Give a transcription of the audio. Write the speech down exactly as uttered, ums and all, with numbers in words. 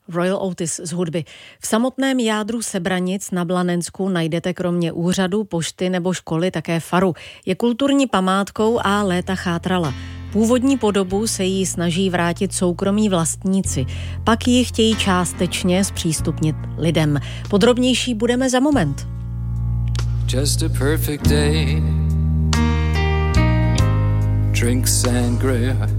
Royal Otis z hudby. V samotném jádru Sebranic na Blanensku najdete kromě úřadu, pošty nebo školy také faru. Je kulturní památkou a léta chátrala. Původní podobu se jí snaží vrátit soukromí vlastníci. Pak ji chtějí částečně zpřístupnit lidem. Podrobnější budeme za moment. Just a perfect day. Drink sangria